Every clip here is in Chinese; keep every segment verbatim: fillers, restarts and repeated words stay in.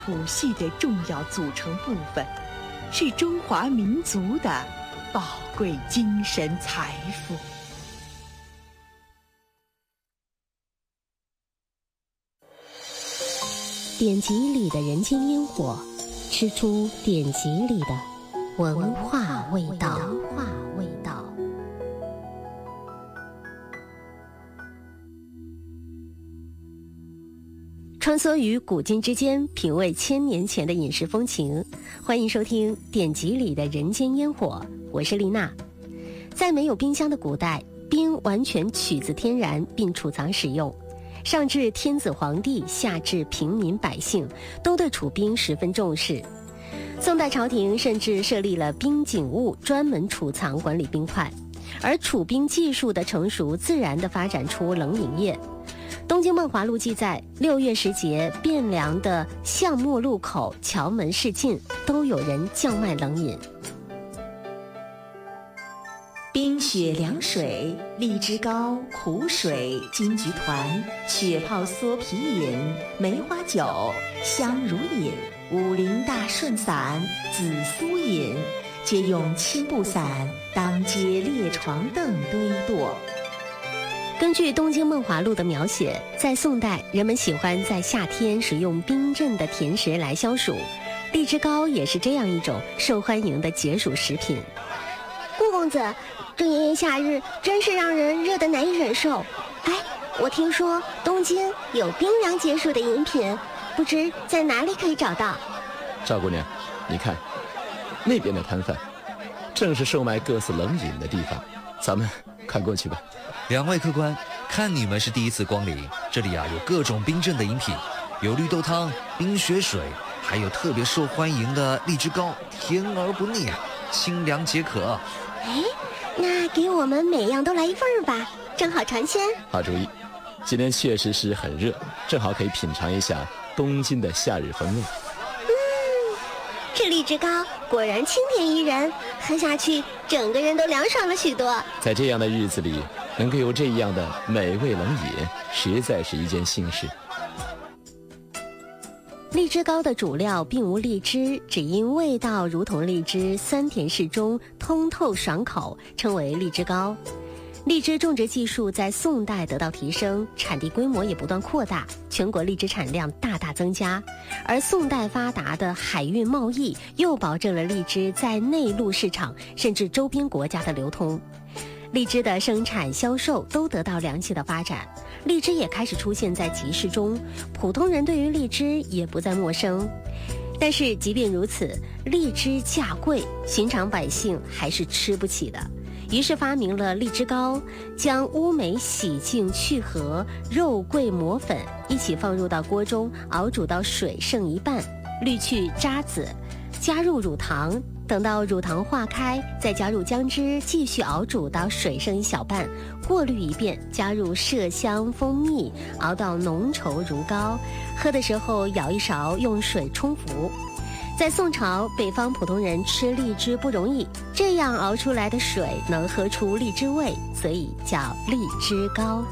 谱系的重要组成部分，是中华民族的宝贵精神财富。 典籍里的人间烟火，吃出典籍里的文化味道。文化味道。穿梭于古今之间，品味千年前的饮食风情。欢迎收听《典籍里的人间烟火》，我是丽娜。在没有冰箱的古代，冰完全取自天然并储藏使用。上至天子皇帝，下至平民百姓，都对储冰十分重视。宋代朝廷甚至设立了冰景物，专门储藏管理冰块。而储冰技术的成熟，自然地发展出冷饮业。《东京梦华录》记载，六月时节，汴梁的巷陌路口、桥门市近，都有人叫卖冷饮。 冰雪凉水、荔枝糕、苦水、金桔团、雪泡蓑皮饮、梅花酒、香茹饮、武陵大顺伞、紫苏饮，皆用青布伞当街列床凳堆垛。 根据《东京梦华录》的描写，在宋代，人们喜欢在夏天食用冰镇的甜食来消暑，荔枝糕也是这样一种受欢迎的解暑食品。 顾公子，这炎炎夏日真是让人热得难以忍受。哎，我听说东京有冰凉解暑的饮品，不知在哪里可以找到？ 赵姑娘，你看，那边的摊贩，正是售卖各色冷饮的地方，咱们看过去吧。 两位客官，看你们是第一次光临，这里啊有各种冰镇的饮品，有绿豆汤、冰雪水，还有特别受欢迎的荔枝糕，甜而不腻，清凉解渴。 哎，那给我们每样都来一份吧，正好尝鲜。 好主意，今天确实是很热，正好可以品尝一下东京的夏日风味。 嗯，这荔枝糕果然清甜宜人，喝下去整个人都凉爽了许多。 在这样的日子里，能够有这样的美味冷饮，实在是一件幸事。 荔枝糕的主料并无荔枝，只因味道如同荔枝，酸甜适中，通透爽口，称为荔枝糕。荔枝种植技术在宋代得到提升，产地规模也不断扩大，全国荔枝产量大大增加。而宋代发达的海运贸易，又保证了荔枝在内陆市场甚至周边国家的流通。荔枝的生产销售都得到良性的发展，荔枝也开始出现在集市中，普通人对于荔枝也不再陌生。但是即便如此，荔枝价贵，寻常百姓还是吃不起的，于是发明了荔枝糕，将乌梅洗净去核、肉桂磨粉一起放入到锅中，熬煮到水剩一半，滤去渣子，加入乳糖，等到乳糖化开，再加入姜汁，继续熬煮到水剩一小半，过滤一遍，加入麝香、蜂蜜，熬到浓稠如膏。喝的时候舀一勺，用水冲服。在宋朝，北方普通人吃荔枝不容易，这样熬出来的水能喝出荔枝味，所以叫荔枝糕。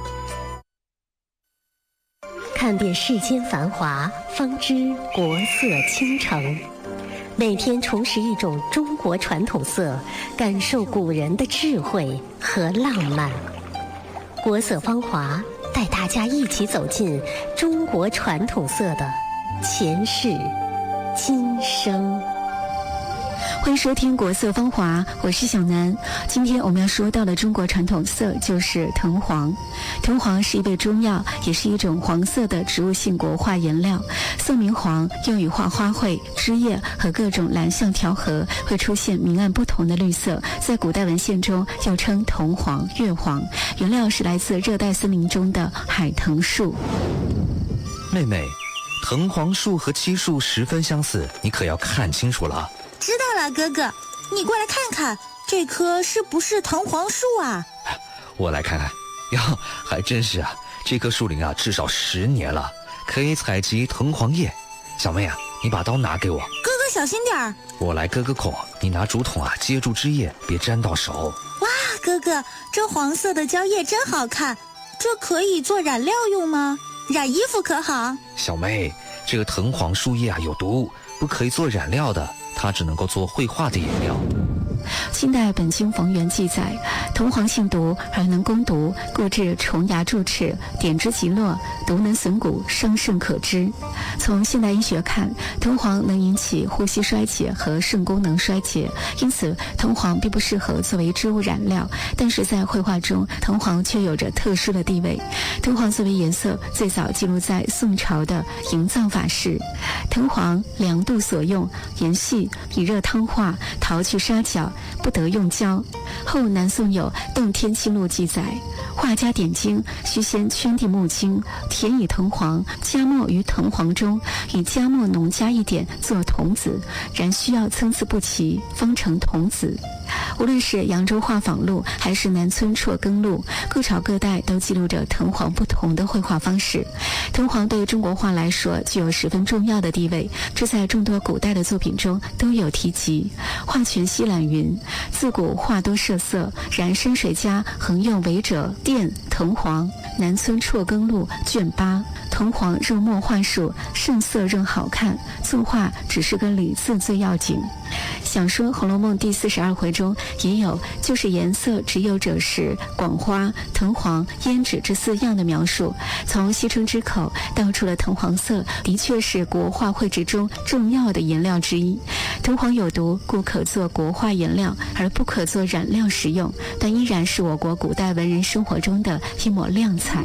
看遍世间繁华，方知国色倾城。每天重拾一种中国传统色，感受古人的智慧和浪漫。国色芳华，带大家一起走进中国传统色的前世今生。 欢迎收听《国色芳华》，我是小南。今天我们要说到的中国传统色就是藤黄。藤黄是一味中药，也是一种黄色的植物性国画颜料。色明黄，用于画花卉、枝叶和各种蓝象调和，会出现明暗不同的绿色。在古代文献中又称桐黄、月黄，原料是来自热带森林中的海藤树。 妹妹，藤黄树和漆树十分相似，你可要看清楚了。 知道了，哥哥，你过来看看，这棵是不是藤黄树啊？ 我来看看，呀，还真是啊！这棵树龄啊，至少十年了，可以采集藤黄叶。小妹啊，你把刀拿给我。 哥哥小心点儿。 我来割个孔，你拿竹筒啊接住枝叶，别沾到手。 哇，哥哥，这黄色的蕉叶真好看，这可以做染料用吗？染衣服可好？ 小妹， 这个藤黄树叶啊有毒，不可以做染料的，它只能够做绘画的颜料。 清代本经逢源记载，藤黄性毒而能攻毒，故治虫牙蛀齿，点之即落，毒能损骨，伤肾可知。从现代医学看，藤黄能引起呼吸衰竭和肾功能衰竭，因此藤黄并不适合作为织物染料，但是在绘画中，藤黄却有着特殊的地位。藤黄作为颜色，最早记录在宋朝的营藏法式。藤黄量度所用，研细，以热汤化，淘去沙角，不得用胶。后南宋有《洞天清录》记载，画家点睛，须先圈地木青，填以藤黄，加墨于藤黄中，以加墨浓加一点做童子，然需要参差不齐，方成童子。无论是扬州画舫录还是南村辍耕录，各朝各代都记录着藤黄不同的绘画方式。藤黄对中国画来说具有十分重要的地位，这在众多古代的作品中都有提及。画全西览云，自古画多设色，然山水家恒用为者靛、藤黄。南村辍耕录卷八，藤黄入墨画术，胜色仍好看，作画只是个理字最要紧。小说《红楼梦》第四十二回中也有就是颜色只有者是广花、藤黄、胭脂这四样的描述。从西春之口道出了藤黄色的确是国画绘制中重要的颜料之一。藤黄有毒，故可做国画颜料，而不可做染料使用，但依然是我国古代文人生活中的一抹亮彩。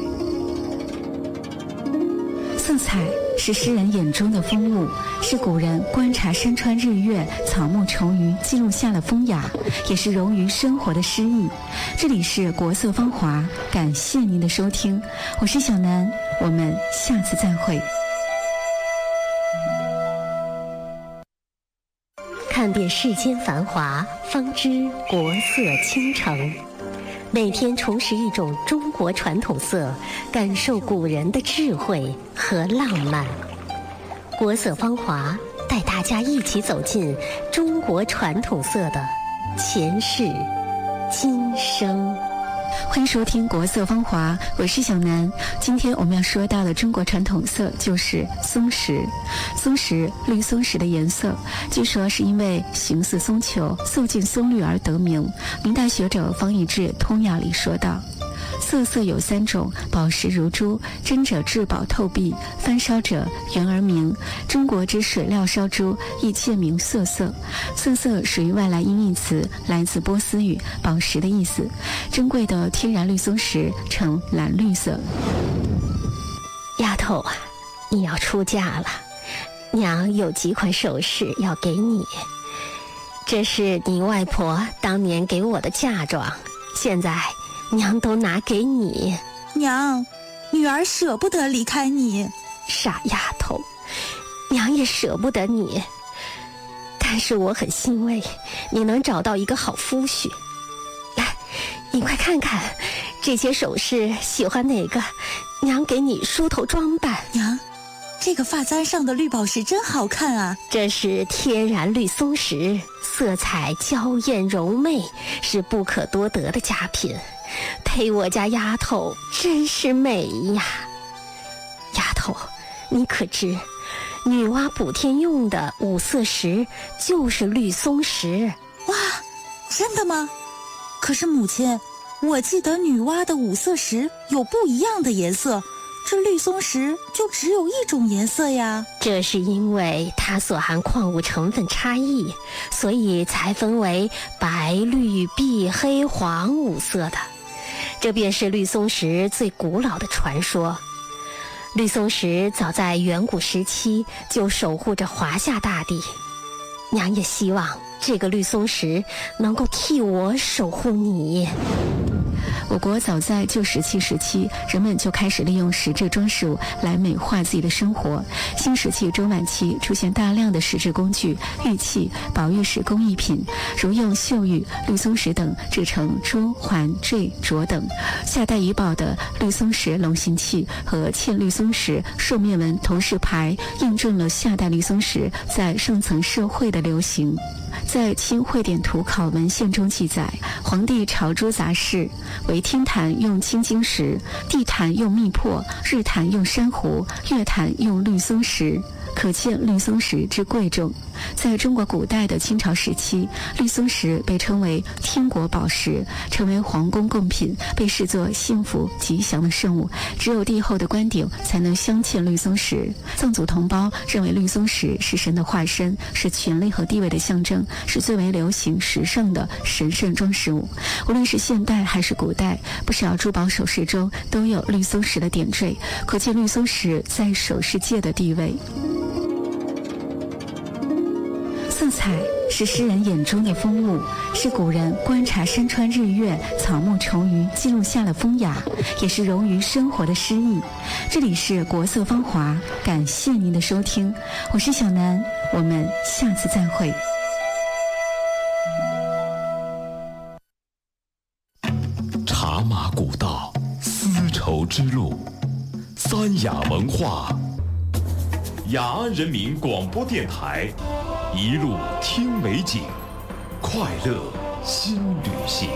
色彩是诗人眼中的风物，是古人观察山川日月、草木虫鱼记录下了风雅，也是融于生活的诗意。这里是国色芳华，感谢您的收听，我是小南，我们下次再会。 看遍世间繁华，方知国色倾城。每天重拾一种中国传统色，感受古人的智慧和浪漫。国色芳华带大家一起走进中国传统色的前世今生。 欢迎收听国色芳华，我是小南。今天我们要说到的中国传统色就是松石。松石，绿松石的颜色，据说是因为形似松球，色近松绿而得名。明代学者方逸志《通雅》里说道：色色有三种，宝石如珠，真者至宝透碧，翻烧者圆而明。中国之水料烧珠亦切名色色。色色属于外来音译词，来自波斯语宝石的意思。珍贵的天然绿松石呈蓝绿色。 丫头啊，你要出嫁了，娘有几款首饰要给你。这是你外婆当年给我的嫁妆，现在娘都拿给你。 娘，女儿舍不得离开你。 傻丫头，娘也舍不得你，但是我很欣慰你能找到一个好夫婿。来，你快看看这些首饰，喜欢哪个，娘给你梳头装扮。 娘，这个发簪上的绿宝石真好看啊！ 这是天然绿松石，色彩娇艳柔媚，是不可多得的佳品，配我家丫头真是美呀。丫头，你可知女娲补天用的五色石就是绿松石？ 哇，真的吗？可是母亲，我记得女娲的五色石有不一样的颜色，这绿松石就只有一种颜色呀。 这是因为它所含矿物成分差异，所以才分为白、绿、碧、黑、黄五色的。这便是绿松石最古老的传说。绿松石早在远古时期就守护着华夏大地，娘也希望这个绿松石能够替我守护你。 我国早在旧石器时期，人们就开始利用石质装饰物来美化自己的生活。新石器中晚期出现大量的石质工具、玉器、宝玉石工艺品，如用秀玉、绿松石等制成珠、环、坠、镯等。夏代遗宝的绿松石龙形器和嵌绿松石兽面纹头饰牌，印证了夏代绿松石在上层社会的流行。在清汇点图考文献中记载，皇帝朝珠杂事， 为天坛用青金石，地坛用密破，日坛用珊瑚，月坛用绿松石。可见绿松石之贵重。在中国古代的清朝时期，绿松石被称为天国宝石，成为皇宫贡品，被视作幸福吉祥的圣物。只有帝后的官邸才能镶嵌绿松石。藏族同胞认为绿松石是神的化身，是权力和地位的象征，是最为流行时尚的神圣装饰物。无论是现代还是古代，不少珠宝首饰中都有绿松石的点缀，可见绿松石在首饰界的地位。色彩是诗人眼中的风物，是古人观察山川日月、草木虫鱼记录下的风雅，也是融于生活的诗意。这里是国色芳华，感谢您的收听，我是小南，我们下次再会。 茶马古道，丝绸之路，三雅文化，雅安人民广播电台。一路听美景，快乐新旅行。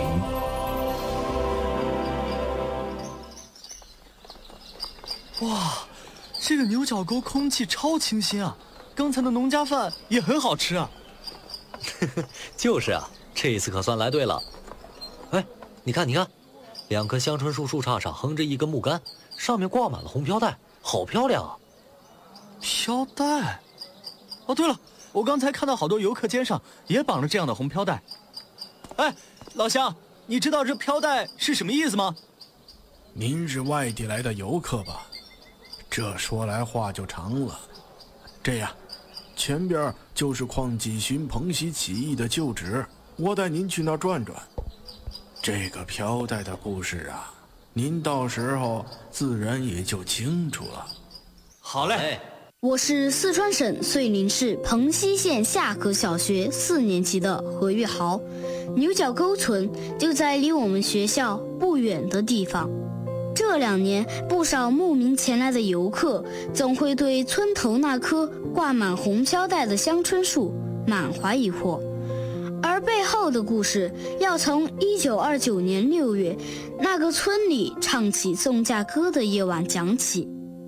哇，这个牛角沟空气超清新啊！刚才的农家饭也很好吃啊。 就是啊，这一次可算来对了。哎，你看，你看，两棵香椿树树杈上横着一根木杆，上面挂满了红飘带，好漂亮啊！ 飘带？哦，对了。我刚才看到好多游客肩上也绑了这样的红飘带。哎，老乡，你知道这飘带是什么意思吗？ 您是外地来的游客吧？这说来话就长了。这样，前边就是邝继勋彭溪起义的旧址，我带您去那儿转转。这个飘带的故事啊，您到时候自然也就清楚了。 好嘞。 我是四川省遂宁市彭溪县下河小学四年级的何玉豪，牛角沟村就在离我们学校不远的地方。这两年，不少慕名前来的游客总会对村头那棵挂满红飘带的香椿树满怀疑惑，而背后的故事要从一九二九年六月那个村里唱起送嫁歌的夜晚讲起。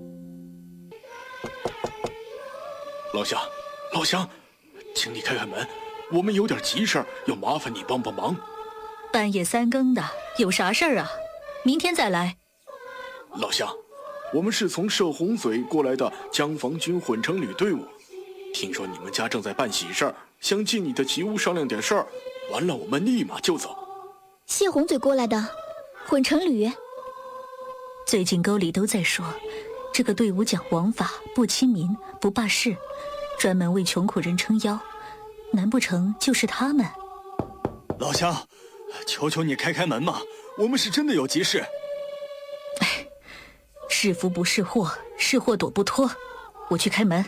老乡，老乡，请你开开门，我们有点急事儿，要麻烦你帮帮忙。 半夜三更的，有啥事儿啊？明天再来。 老乡，我们是从射洪嘴过来的江防军混成旅队伍，听说你们家正在办喜事儿，想进你的吉屋商量点事儿，完了我们立马就走。 谢洪嘴过来的混成旅。 最近沟里都在说，这个队伍讲王法，不亲民，不霸市，专门为穷苦人撑腰，难不成就是他们？ 老乡，求求你开开门嘛，我们是真的有急事。 哎，是福不是祸，是祸躲不脱，我去开门。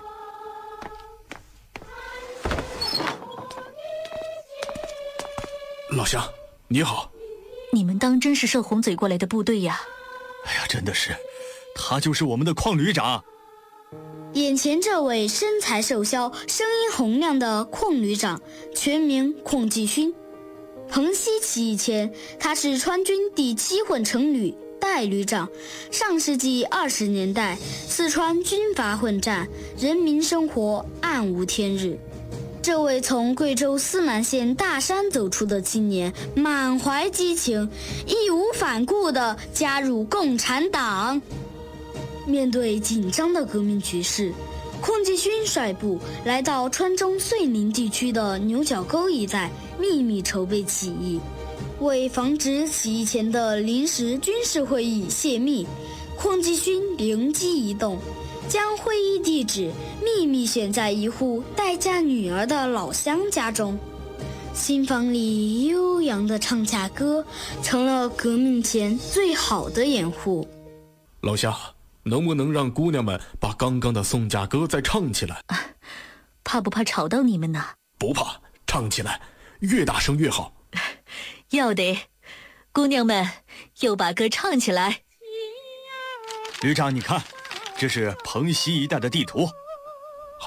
老乡，你好。 你们当真是射洪嘴过来的部队呀？ 哎呀，真的是，他就是我们的邝旅长。 眼前这位身材瘦削、声音洪亮的邝旅长，全名邝继勋。彭溪起义前，他是川军第七混成旅代旅长。上世纪二十年代，四川军阀混战，人民生活暗无天日。这位从贵州司马县大山走出的青年，满怀激情，义无反顾地加入共产党。面对紧张的革命局势，邝继勋率部来到川中遂宁地区的牛角沟一带，秘密筹备起义。为防止起义前的临时军事会议泄密，邝继勋灵机一动，将会议地址秘密选在一户待嫁女儿的老乡家中。新房里悠扬的唱嫁歌，成了革命前最好的掩护。 老乡，能不能让姑娘们把刚刚的送嫁歌再唱起来？ 啊，怕不怕吵到你们呢？ 不怕，唱起来，越大声越好。 要得，姑娘们又把歌唱起来。 旅长，你看，这是彭溪一带的地图。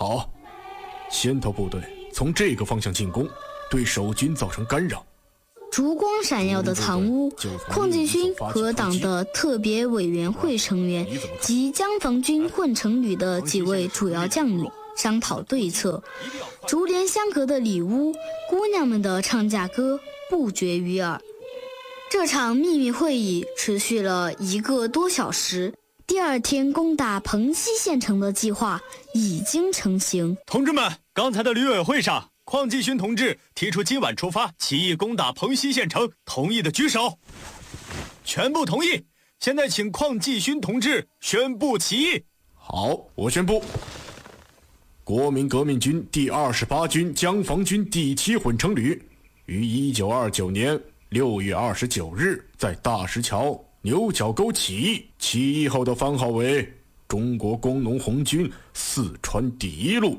好，先头部队从这个方向进攻，对守军造成干扰。 烛光闪耀的藏屋，邝继勋和党的特别委员会成员及江防军混成旅的几位主要将领商讨对策。竹帘相隔的里屋，姑娘们的唱嫁歌不绝于耳。这场秘密会议持续了一个多小时。第二天攻打彭溪县城的计划已经成型。 同志们，刚才的旅委会上，邝继勋同志提出今晚出发起义攻打彭溪县城，同意的举手。全部同意。现在请邝继勋同志宣布起义。 好，我宣布，国民革命军第二十八军江防军第七混成旅于一九二九年六月二十九日在大石桥牛角沟起义，起义后的番号为中国工农红军四川第一路。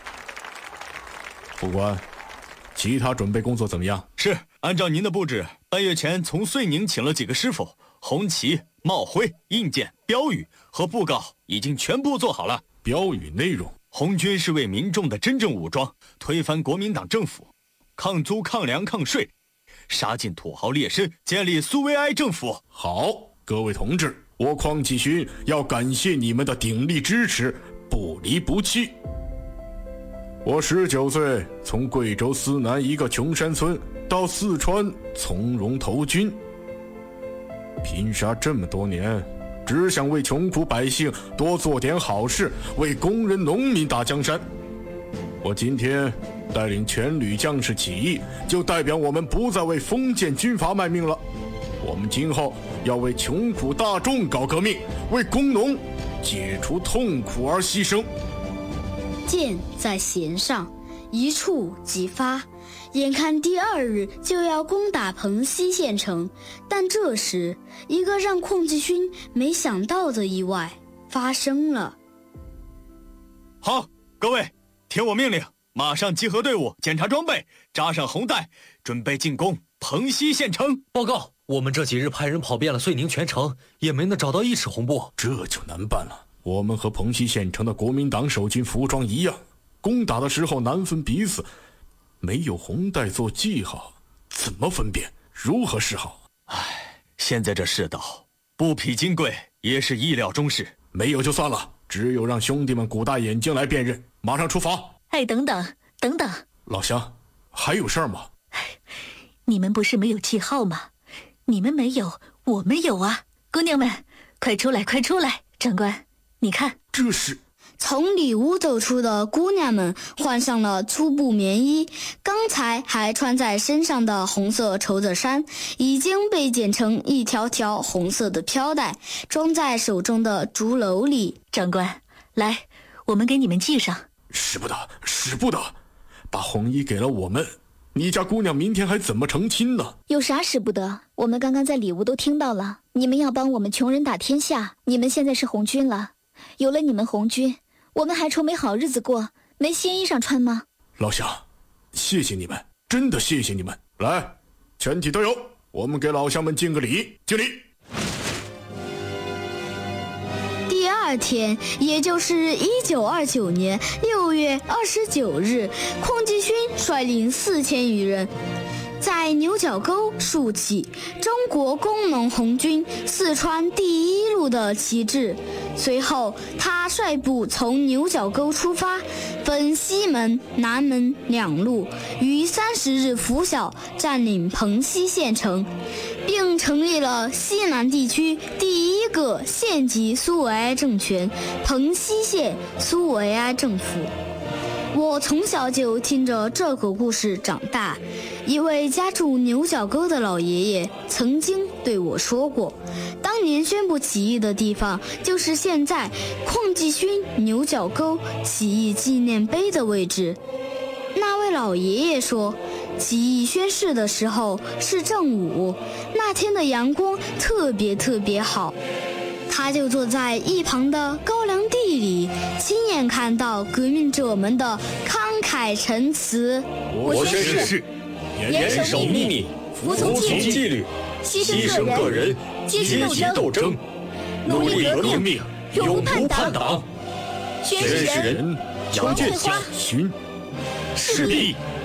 副官，其他准备工作怎么样？ 是，按照您的布置，半月前从遂宁请了几个师傅，红旗、帽徽、印鉴、标语和布告已经全部做好了。 标语内容： 红军是为民众的真正武装，推翻国民党政府，抗租、抗粮、抗税，杀尽土豪劣绅，建立苏维埃政府。 好，各位同志，我邝继勋要感谢你们的鼎力支持，不离不弃。我十九岁从贵州思南一个穷山村到四川从容投军，拼杀这么多年，只想为穷苦百姓多做点好事，为工人农民打江山。我今天带领全旅将士起义，就代表我们不再为封建军阀卖命了。我们今后要为穷苦大众搞革命，为工农解除痛苦而牺牲。 箭在弦上，一触即发。眼看第二日就要攻打彭溪县城，但这时一个让邝继勋没想到的意外发生了。 好，各位，听我命令，马上集合队伍，检查装备，扎上红带，准备进攻彭溪县城。 报告，我们这几日派人跑遍了遂宁全城，也没能找到一尺红布。 这就难办了。我们和彭溪县城的国民党守军服装一样，攻打的时候难分彼此，没有红带做记号，怎么分辨？如何是好？ 唉，现在这世道，布匹金贵也是意料中事。 没有就算了，只有让兄弟们鼓大眼睛来辨认。马上出发。 哎，等等等等， 老乡，还有事儿吗？ 你们不是没有记号吗？你们没有，我们有啊！姑娘们，快出来，快出来！长官，你看， 这是。 从里屋走出的姑娘们换上了粗布棉衣，刚才还穿在身上的红色绸子衫已经被剪成一条条红色的飘带，装在手中的竹篓里。 长官，来，我们给你们系上。 使不得，使不得，把红衣给了我们，你家姑娘明天还怎么成亲呢？ 有啥使不得？我们刚刚在里屋都听到了，你们要帮我们穷人打天下，你们现在是红军了，有了你们红军，我们还愁没好日子过，没新衣裳穿吗？ 老乡，谢谢你们，真的谢谢你们。来，全体都有，我们给老乡们敬个礼，敬礼。 第二天，也就是一九二九年六月二十九日，邝继勋率领四千余人，在牛角沟竖起中国工农红军四川第一路的旗帜。随后，他率部从牛角沟出发，分西门、南门两路，于三十日拂晓占领彭溪县城，并成立了西南地区第一个县级苏维埃政权——彭溪县苏维埃政府。我从小就听着这个故事长大，一位家住牛角沟的老爷爷曾经对我说过，当年宣布起义的地方就是现在邝继勋牛角沟起义纪念碑的位置。那位老爷爷说，起义宣誓的时候是正午，那天的阳光特别特别好，他就坐在一旁的高粱地里，亲眼看到革命者们的慷慨陈词。 我宣誓，严守秘密，服从纪律，牺牲个人，阶级斗争，努力革命，永不叛党。宣誓人：姚建勋，誓必